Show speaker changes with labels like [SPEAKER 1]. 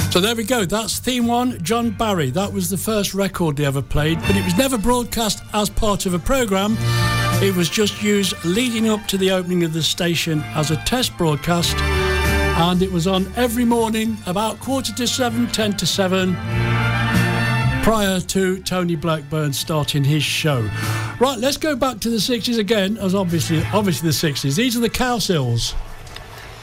[SPEAKER 1] So there we go, that's theme one, John Barry. That was the first record they ever played, but it was never broadcast as part of a programme. It was just used leading up to the opening of the station as a test broadcast, and it was on every morning about 7:15, 7:10, prior to Tony Blackburn starting his show. Right, let's go back to the 60s again, as obviously the 60s. These are the Cowsills.